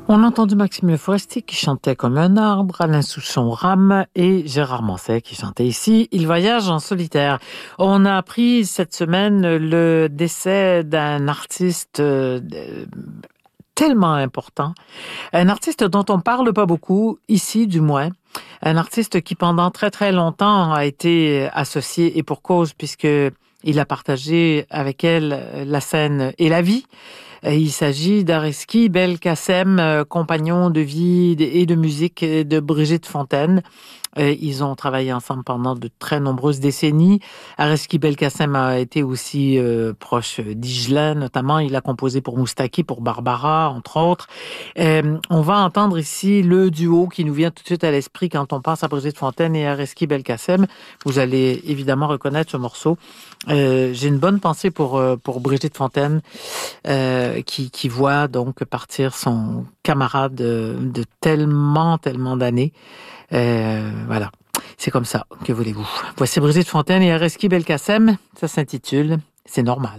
On a entendu Maxime Le Forestier qui chantait comme un arbre, Alain Souchon rame et Gérard Manset qui chantait ici. Il voyage en solitaire. On a appris cette semaine le décès d'un artiste tellement important. Un artiste dont on parle pas beaucoup, ici du moins. Un artiste qui pendant très très longtemps a été associé et pour cause puisque il a partagé avec elle la scène et la vie. Il s'agit d'Areski Belkacem, compagnon de vie et de musique de Brigitte Fontaine. Ils ont travaillé ensemble pendant de très nombreuses décennies. Areski Belkacem a été aussi proche d'Higelin, notamment. Il a composé pour Moustaki, pour Barbara, entre autres. On va entendre ici le duo qui nous vient tout de suite à l'esprit quand on pense à Brigitte Fontaine et Areski Belkacem. Vous allez évidemment reconnaître ce morceau. J'ai une bonne pensée pour Brigitte Fontaine, qui voit donc partir son camarade de tellement d'années. Voilà, c'est comme ça, que voulez-vous. Voici Brigitte Fontaine et Areski Belkacem, ça s'intitule « C'est normal ».